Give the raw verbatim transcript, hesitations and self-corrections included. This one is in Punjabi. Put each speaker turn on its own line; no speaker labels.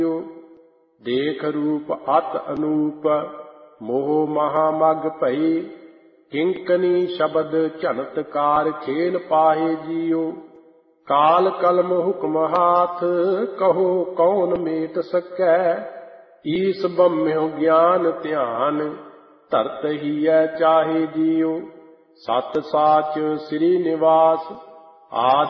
ਦੇਖ ਰੂਪ ਅਤ ਅਨੂਪ ਮੋਹ ਮਹਾ ਮਗ ਭਈ। ਕਿੰਕਨੀ ਸ਼ਬਦ ਝਨਤਕਾਰ ਖੇਲ ਪਾਹੇ ਜੀਉ। ਕਾਲ ਕਲਮ ਹੁਕਮ ਹਾਥ ਕਹੋ ਕੌਣ ਮੇਟ ਸਕੈ। ਈਸ ਬੰਮਿਉ ਗਿਆਨ ਧਿਆਨ ਧਰਤ ਹੀਐ ਚਾਹੇ ਜੀਉ। ਸਤ ਸਾਚ ਸ੍ਰੀ ਨਿਵਾਸ ਆਦ